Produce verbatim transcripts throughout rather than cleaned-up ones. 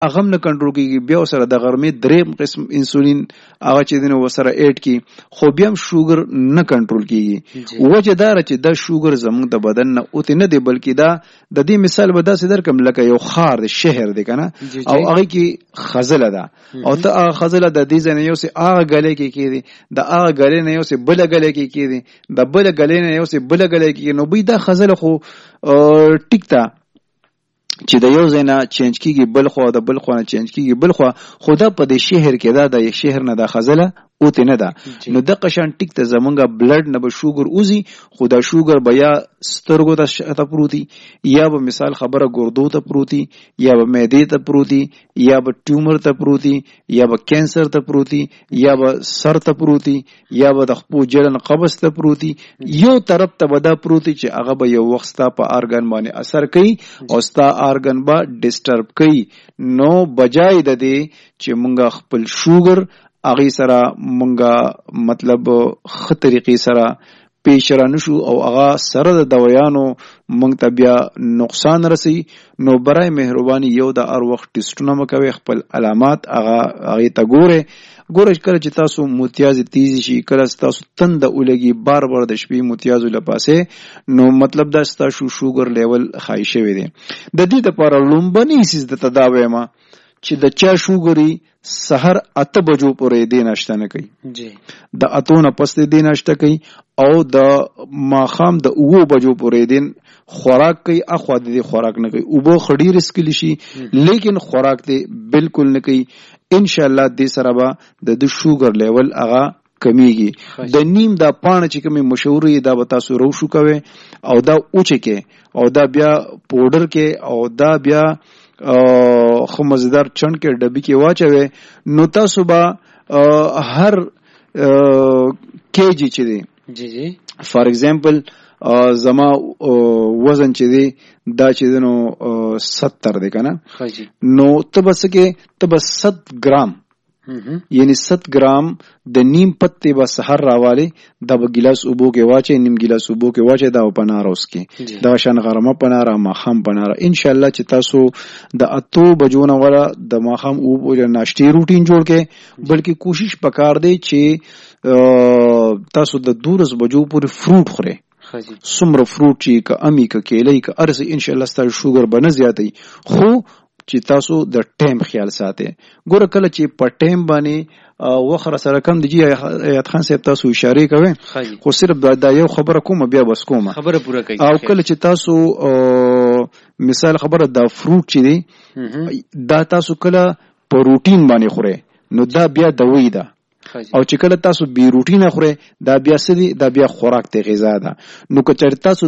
هغه نه کنټرول کیږي، بیا سره د غرمې دریم قسم انسولین هغه چې دنه وسره ایډ کی، خو بیا هم شوګر نه کنټرول کیږي. وجه دا چې دا شوګر زموږ د بدن نه اوت نه دی، بلکې دا د دې مثال به داسې درکم لکه یو خار د شهر دی کنه، او هغه کې خزله ده، او ته هغه خزله د دې ځنه یو سه هغه غلې کې کیږي، د هغه غلې نه یو سه بل غلې کې کیږي، د بل غلې نه یو سه بل غلې کې، نو به دا خزله خو ټیک تا چې د یو ځای نه چینج کیږي بل خو، د بل خو نه چینج کیږي بل خو، خو دا په دې شهر کې دا د شهر نه د خزله اوته نه ده. نو د قشان ټیک ته زمونږه بلډ نه به شوګر اوزي، خو دا شوګر به یا سترګو ته شاته پروتي، یا به مثال خبره ګردو ته پروتي، یا به معدې ته پروتي، یا به ټیومر ته پروتي، یا به کینسر ته پروتي، یا به سر ته پروتي، یا به د خپو جلن قبض ته پروتي. یو طرف ته به دا پروتي چې هغه به یو وخت ستا په ارګن باندې اثر کوي او ستا ارګن به ډسټرب کوي. نو بجای د دې چې مونږه خپل شوګر اغي سره مونږه مطلب خ طریقې سره پیش را نشو او هغه سره د دوايانو مونږ ته بیا نقصان رسي، نو برای مهرباني یو د هر وخت ټیسټونه مکوي، خپل علامات هغه هغه ته ګوره ګوره کله چې تاسو متیاز تیزی شي، کله تاسو تند اولګي بار بار د شپې متیاز لپاسه، نو مطلب دا تاسو شوګر لیول خای شوی دی. د دې لپاره لومبني سیس د تداوی ما چې د چا شوګري سحر اته بجو پورې دې ناشته نه کوي جی، د اتو نه پس دې ناشته کوي، او د ماخام د اوو بجو پورې دې خوراک کوي، اخوا دې خوراک نه کوي، او بو خډی رسک لشي لیکن خوراک دې بالکل نه کوي. ان شاء الله دې سره به د شوګر لیول هغه کمیږي. د نیم دا پانه چې کومه مشوري دا به تاسو رو شو کوي، او دا اوچه کې، او دا بیا پودر کې، او دا بیا خو مزیدار چند کې ډبی کې واچوي. نو تاسو به هر کېجی چې دی جی جی فار ایگزامپل زما وزن چې دی دا چې دنو ستر دی کنه، نو تبس کې تبس ست ګرام یعنی ست ګرام د نیم پत्ते به سحر راواله، دا به ګلاس اوبو کې واچي، نیم ګلاس اوبو کې واچي، دا پنار اوس کې دا شان غرمه پنار ما خام پنار. ان شاء الله چې تاسو د اتو بجونه ولا د ما خام اوبو ناشتي روټین جوړ کې، بلکې کوشش پکار دی چې تاسو د دولس بجو پورې فروټ خورئ. سمره فروټ چې که امی که کېلې که ارزه ان شاء الله ستاسو شوګر به نه زیاتي، خو چې تاسو د ټیم خیال ساتئ. ګوره کله چې په ټیم باندې وخره سره کم دی، ایت خان صاحب تاسو اشاره کوي، خو صرف دا یو خبره کوم بیا بس کوم خبره پوره کوي. او کله چې تاسو مثال خبره دا فروټ چې دی دا تاسو کله په روټین باندې خورئ، نو دا بیا دوی ده، او چې کله تاسو بی روټین خورئ دا بیا سدي دا بیا خوراک ته غذا ده. نو که چېرته تاسو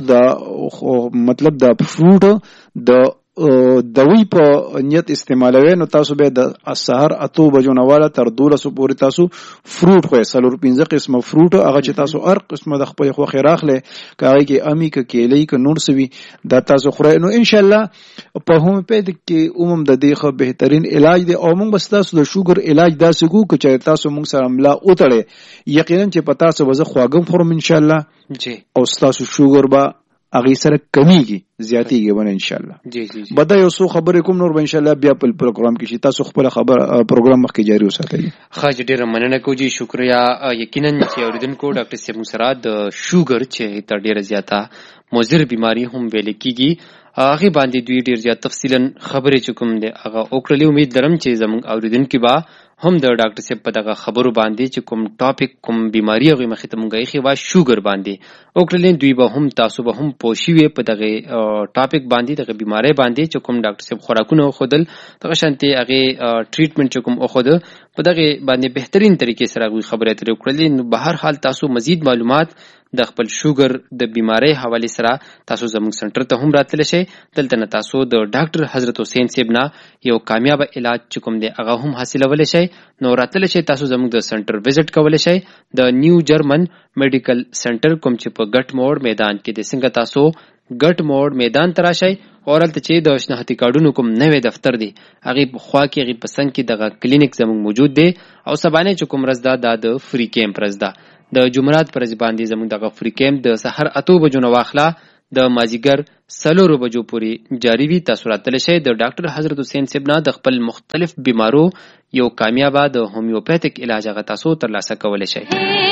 دا مطلب دا فروټ د دوی په نیت استعمالوي، نو تاسو به د سحر اتو بجو نه والا تر دولس پورې تاسو فروټ خو سلور پنځه قسمه فروټ هغه چې تاسو هر قسمه د خپل خو خیراخله کاږي کې امی کې کېلې کې نور سوي دا تاسو خورئ. نو ان شاء الله په هومیوپیث کې عموم د دې خو بهترین علاج دی، او موږ بس تاسو د شوګر علاج داسې کو چې تاسو موږ سره عمله اوتړي، یقینا چې پتا تاسو وزه خواګم خورم ان شاء الله جی، او تاسو شوګر با اغه سره کمیږي زیاتیږي ونه ان شاء الله. جی جی جی بدا یو څو خبرې کوم نور به ان شاء الله بیا په پروګرام کې شي، تاسو خپل خبر پروګرام مخکې جاری وساتئ. خاص ډیره مننه کوم جی، شکریا. یقینا چې اوریدونکو ډاکټر سیب مسرات د شوګر چې تر ډیره زیاته مضر بیماری هم ویل کیږي، هغه باندې دوی ډیر زیات تفصیلا خبرې چکم دي هغه اوکړلې. امید درم چې زموږ اوریدونکو با هم د ډاکټر صاحب په دغه خبرو باندې چې کوم ټاپک کوم بیماری هغه مخې ته مونږه یې وا شوګر باندې اوکړلې، دوی به هم تاسو به هم پوښیوي په دغه ټاپک باندې دغه بیماری باندې چې کوم ډاکټر صاحب خوراکونه خودل دغه شانتي هغه ټریټمنټ چې کوم خود په دغه باندې بهترین طریقې سره غوي خبرې اترې وکړلې. نو به هر حال تاسو مزید معلومات د خپل شوګر د بیماری حواله سره تاسو زموږ سنټر ته هم راتلی شئ. دلته نه تاسو د ډاکټر حضرت حسین صاحب نه یو کامیاب علاج چې کوم دی هغه هم حاصلولی شئ. نو راتلی شئ تاسو زموږ د سنټر وزټ کولی شئ د نیو جرمن میډیکل سنټر کوم چې په ګټ موړ میدان کې د څنګه تاسو ګټ موړ میدان ته راشئ، او هلته چې د شناختي کارډونو کوم نوی دفتر دی هغې په خوا کې هغې په څنګ کې دغه کلینیک زموږ موجود دی، او سبانې چې کوم ورځ ده دا د فری کیمپ ورځ ده. د جمعرات پر ورځ باندې زموږ دغه فری کیمپ د سحر اتو بجو نه واخله د مازیګر څلورو بجو پورې جاری وي. تاسو راتلی شئ د ډاکټر حضرت حسین صاحب نه د خپل مختلف بیمارو یو کامیابه د هومیوپیتھک علاج هغه تاسو ترلاسه کولی شئ.